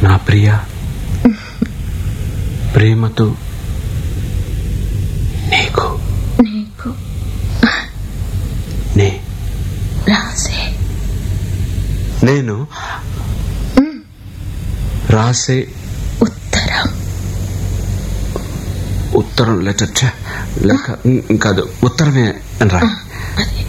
నా ప్రియ, ప్రేమతో నీకు రాసే నేను రాసే ఉత్తరం లెటర్ లేక కాదు, ఉత్తరమే అని రా.